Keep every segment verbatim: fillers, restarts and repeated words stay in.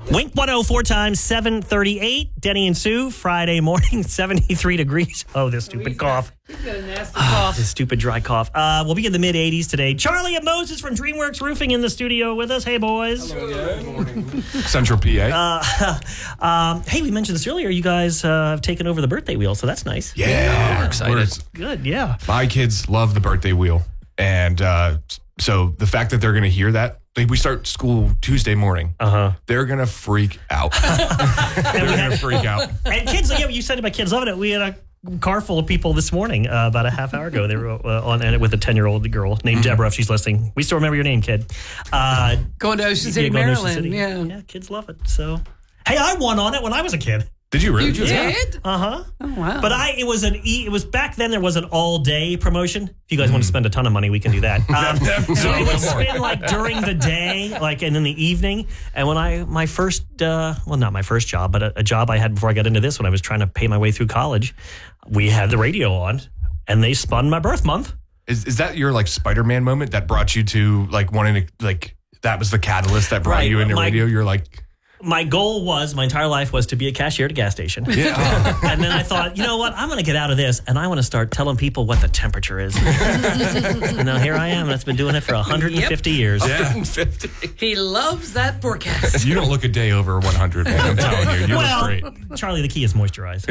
Wink one oh four times seven thirty-eight. Denny and Sue, Friday morning, seventy-three degrees. Oh, this stupid cough. He's got a nasty cough. This stupid dry cough. Uh, we'll be in the mid eighties today. Charlie and Moses from DreamWorks Roofing in the studio with us. Hey, boys. Hello, good morning. Central P A. Uh, um, hey, we mentioned this earlier. You guys uh, have taken over the birthday wheel, so that's nice. Yeah, yeah. We're excited. We're, Good, yeah. my kids love the birthday wheel. And uh, so the fact that they're going to hear that, like we start school Tuesday morning. Uh-huh. They're going to freak out. They're going to freak out. And kids, yeah, you said about kids loving it. We had a car full of people this morning, uh, about a half hour ago. They were uh, on it with a ten-year-old girl named mm-hmm. Deborah, if she's listening. We still remember your name, kid. Uh, going to Ocean City, yeah, Maryland. Ocean City. Yeah. Yeah, kids love it. So, hey, I won on it when I was a kid. Did you really? You did? Uh-huh. Oh, wow. But I, it was an e, it was back then there was an all-day promotion. If you guys mm. want to spend a ton of money, we can do that. Um, so it would spend like during the day, like and in the evening. And when I, my first, uh, well, not my first job, but a, a job I had before I got into this when I was trying to pay my way through college, we had the radio on and they spun my birth month. Is is that your like Spider-Man moment that brought you to like wanting to, like, that was the catalyst that brought right, you into my, radio? You're like... My goal was, my entire life was to be a cashier at a gas station. Yeah. And then I thought, you know what? I'm going to get out of this and I want to start telling people what the temperature is. And now here I am. And I've been doing it for one hundred fifty yep. years. Yeah. one hundred fifty. He loves that forecast. You don't look a day over one hundred, man. I'm telling you. You well, look great. Charlie, the key is moisturize.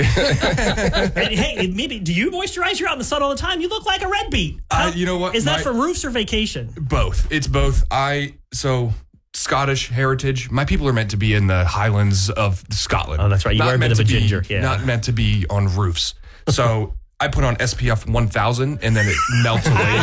And hey, maybe, do you moisturize? You're out in the sun all the time. You look like a red beet. Uh, you know what? Is My, that from roofs or vacation? Both. It's both. I, so... Scottish heritage. My people are meant to be in the Highlands of Scotland. Oh, that's right. You not are a bit of a be, ginger. Yeah. Not meant to be on roofs. So I put on S P F one thousand and then it melts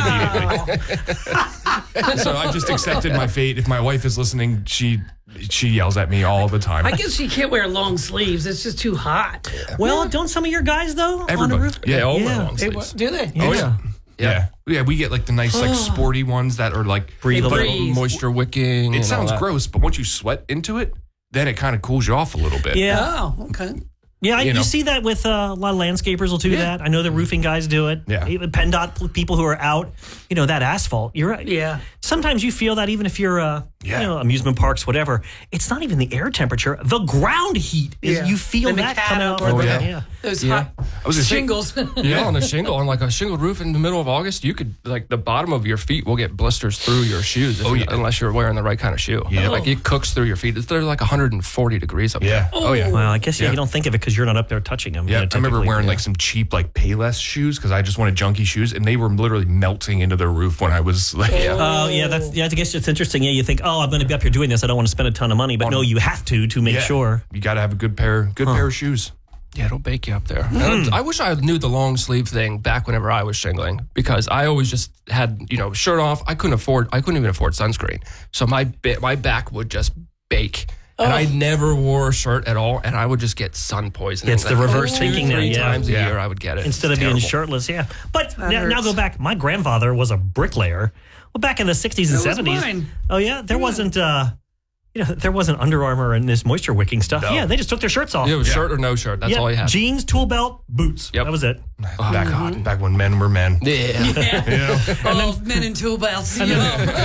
away immediately. So I just accepted my fate. If my wife is listening, she she yells at me all the time. I guess she can't wear long sleeves. It's just too hot. Well, don't some of your guys, though? Everybody. On the roof? Yeah, all yeah. wear long sleeves. Do they? Yeah. Oh, yeah. Yeah. Yeah, we get like the nice, like sporty ones that are like Breathe a little. breathe. Moisture wicking. It and sounds all that. gross, but once you sweat into it, then it kind of cools you off a little bit. Yeah. Oh, okay. Yeah, I, You you, know. see that with uh, a lot of landscapers will do Yeah. that. I know the roofing guys do it. Yeah. Even PennDOT people who are out, you know, that asphalt. You're right. Yeah. Sometimes you feel that even if you're, uh, Yeah. you know, amusement parks, whatever. It's not even the air temperature. The ground heat is. Yeah. You feel The that come out. macadam or from the- that, yeah. Those Yeah. hot I was gonna say- shingles. Yeah, on a shingle, on like a shingled roof in the middle of August, you could, like, the bottom of your feet will get blisters through your shoes if Oh, you- yeah. unless you're wearing the right kind of shoe. Yeah. Like, it cooks through your feet. It's they're like one hundred forty degrees up Yeah. there. Oh, yeah. Well, I guess yeah, Yeah. you don't think of it because you're not up there touching them. Yeah, you know, I remember typically. wearing Yeah. like some cheap like Payless shoes because I just wanted junky shoes, and they were literally melting into the roof when I was like, Oh, yeah, that's, yeah, I guess it's interesting. Yeah, you think, oh, I'm going to be up here doing this. I don't want to spend a ton of money. But On- no, you have to to make yeah, sure. you got to have a good pair, good pair of shoes. Yeah, it'll bake you up there. Hmm. And I wish I knew the long sleeve thing back whenever I was shingling, because I always just had, you know, shirt off. I couldn't afford, I couldn't even afford sunscreen. So my ba- my back would just bake. And I never wore a shirt at all, and I would just get sun poisoning. It's the Like, reverse two, thinking now, three yeah. times a Yeah. year I would get it. Instead It's of being terrible. shirtless, yeah. But That now, now hurts. go back. My grandfather was a bricklayer. Well, back in the sixties and That was seventies. mine. Oh yeah, there wasn't. Uh, you know, there wasn't Under Armour and this moisture wicking stuff. No. Yeah, they just took their shirts off. Yeah, it was Yeah. shirt or no shirt. That's Yeah, all you had. jeans, tool belt, boots. Yep. That was it. Back on, back when men were men. Yeah. Yeah. Oh, men in tool belts. You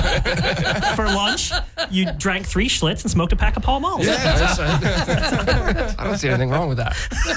know. For lunch, you drank three Schlitz and smoked a pack of Pall Malls. Yeah, that's, uh, I don't see anything wrong with that.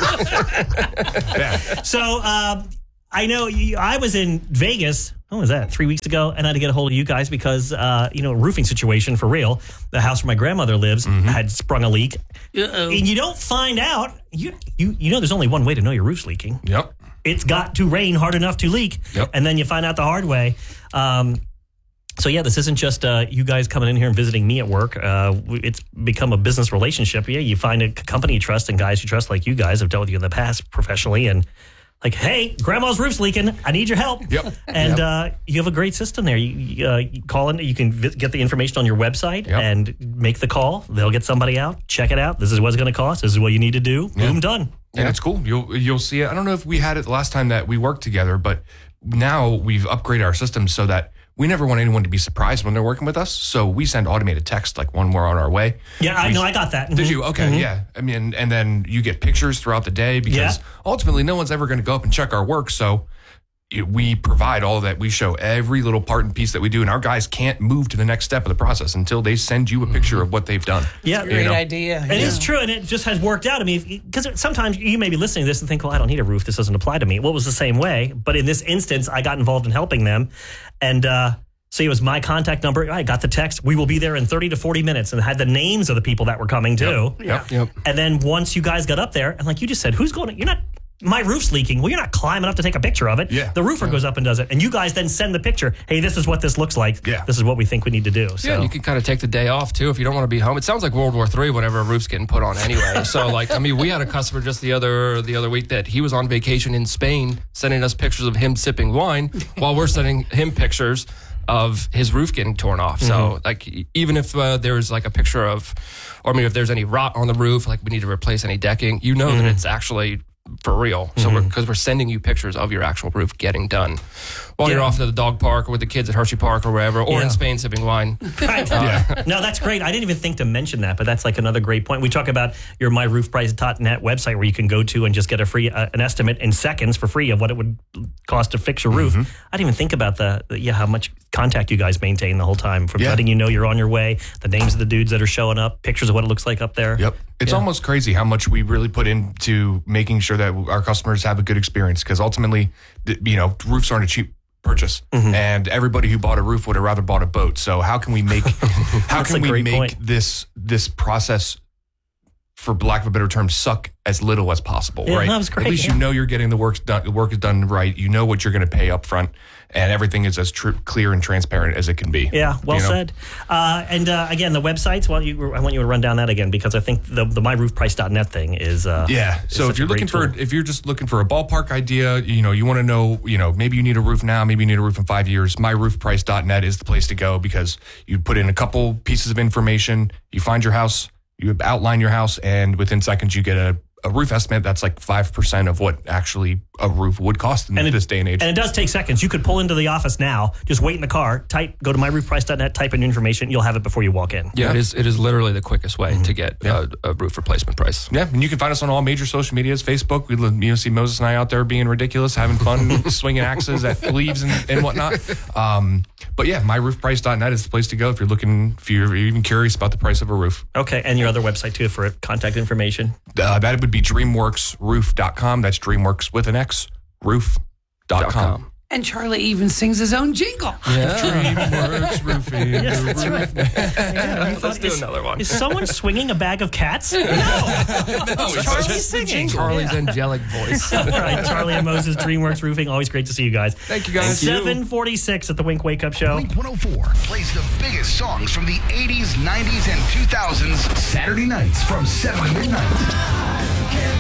Yeah. So um, I know you, I was in Vegas. When was that? Three weeks ago, and I had to get a hold of you guys because uh, you know, roofing situation for real. The house where my grandmother lives had sprung a leak, Uh-oh. and you don't find out. You you you know, there's only one way to know your roof's leaking. Yep. It's got to rain hard enough to leak, Yep. and then you find out the hard way. Um, so yeah, this isn't just uh, you guys coming in here and visiting me at work. Uh, it's become a business relationship. Yeah, you find a company you trust and guys you trust, like you guys have dealt with you in the past professionally, and like, hey, grandma's roof's leaking. I need your help. Yep. And Yep. uh, you have a great system there. You, you, uh, you call in, you can vi- get the information on your website Yep. and make the call. They'll get somebody out, check it out. This is what it's going to cost. This is what you need to do. Boom, done. And it's cool. You'll you'll see it. I don't know if we had it the last time that we worked together, but now we've upgraded our system so that we never want anyone to be surprised when they're working with us. So we send automated text like when we're on our way. Yeah, I We- know. I got that. Did Mhm. you? Okay, yeah. I mean, and then you get pictures throughout the day because Yeah. ultimately no one's ever going to go up and check our work. So we provide all that. We show every little part and piece that we do, and our guys can't move to the next step of the process until they send you a picture of what they've done. Yeah, Great you know? idea. And yeah. it's true, and it just has worked out. I mean, because sometimes you may be listening to this and think, well, I don't need a roof. This doesn't apply to me. Well, it was the same way. But in this instance, I got involved in helping them. And uh, so it was my contact number. I got the text. We will be there in thirty to forty minutes, and had the names of the people that were coming too. Yep. Yep. Yep. And then once you guys got up there, and like you just said, who's going to, you're not, my roof's leaking. Well, you're not climbing up to take a picture of it. Yeah. The roofer goes up and does it. And you guys then send the picture. Hey, this is what this looks like. Yeah. This is what we think we need to do. So Yeah, you can kind of take the day off too if you don't want to be home. It sounds like World War Three whenever a roof's getting put on anyway. So like, I mean, we had a customer just the other the other week that he was on vacation in Spain, sending us pictures of him sipping wine while we're sending him pictures of his roof getting torn off. So Mm-hmm. like, even if uh, there's like a picture of, or I mean, if there's any rot on the roof, like we need to replace any decking, you know Mm-hmm. that it's actually for real. So we're, because we're sending you pictures of your actual roof getting done while you're Yeah. off to the dog park or with the kids at Hershey Park or wherever, or Yeah. in Spain sipping wine. Right. No, that's great. I didn't even think to mention that, but that's like another great point. We talk about your my roof price dot net website where you can go to and just get a free uh, an estimate in seconds for free of what it would cost to fix your roof. I didn't even think about the, the yeah how much contact you guys maintain the whole time, from Yeah. letting you know you're on your way, the names of the dudes that are showing up, pictures of what it looks like up there. Yep. It's almost crazy how much we really put into making sure that our customers have a good experience, because ultimately, th- you know, roofs aren't a cheap purchase, and everybody who bought a roof would have rather bought a boat. So how can we make how That's can a we great make point. this this process, for lack of a better term, suck as little as possible, Yeah, right? that was great, At least yeah. you know you're getting the work done. The work is done right. You know what you're going to pay up front, and everything is as tr- clear and transparent as it can be. Yeah, well You know? said. Uh, and uh, again, the websites. Well, you, I want you to run down that again, because I think the the my roof price dot net thing is. Uh, Yeah. is So such if you're a great looking for, tool. if you're just looking for a ballpark idea, you know, you want to know, you know, maybe you need a roof now, maybe you need a roof in five years. my roof price dot net is the place to go, because you put in a couple pieces of information, you find your house, you outline your house, and within seconds you get a, a roof estimate that's like five percent of what actually a roof would cost in And it- this day and age. And it does take seconds. You could pull into the office now, just wait in the car, type, go to my roof price dot net, type in your information, you'll have it before you walk in. Yeah, it is. It is literally the quickest way to get a, a roof replacement price. Yeah, and you can find us on all major social medias. Facebook, we you know, see Moses and I out there being ridiculous, having fun, swinging axes at leaves and, and whatnot. Um, but yeah, my roof price dot net is the place to go if you're looking, if you're even curious about the price of a roof. Okay, and your other website too for contact information. Uh, that would be dreamworks roof dot com. That's DreamWorks with an X, roof dot com. And Charlie even sings his own jingle. Yeah. DreamWorks roofing. Yes, that's right. Yeah, Let's do is, another one. Is someone swinging a bag of cats? No. it's Charlie's just the singing. Charlie's angelic voice. All right, Charlie and Moses, DreamWorks Roofing. Always great to see you guys. Thank you, guys. seven forty-six at the Wink Wake Up Show. Wink one oh four plays the biggest songs from the eighties, nineties, and two thousands Saturday nights from seven to midnight.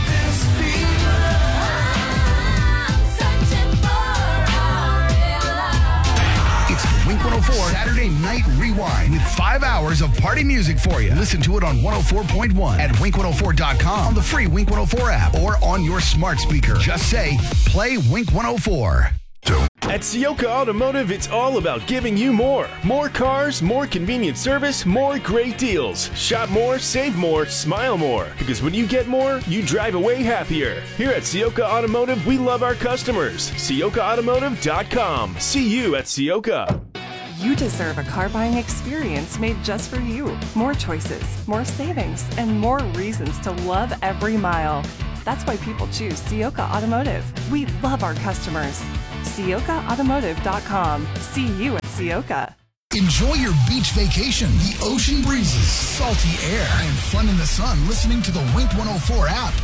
It's the Wink one oh four Saturday Night Rewind with five hours of party music for you. Listen to it on one oh four point one at wink one oh four dot com, on the free Wink one oh four app, or on your smart speaker. Just say, play Wink one oh four. At Sioka Automotive, it's all about giving you more. More cars, more convenient service, more great deals. Shop more, save more, smile more. Because when you get more, you drive away happier. Here at Sioka Automotive, we love our customers. Sioka Automotive dot com. See you at Sioka. You deserve a car buying experience made just for you. More choices, more savings, and more reasons to love every mile. That's why people choose Sioka Automotive. We love our customers. Sioka Automotive dot com. See you at Sioka. Enjoy your beach vacation, the ocean breezes, salty air, and fun in the sun listening to the Wink one oh four app.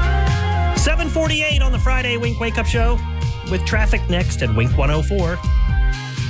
seven forty-eight on the Friday Wink Wake Up Show with traffic next at Wink one oh four.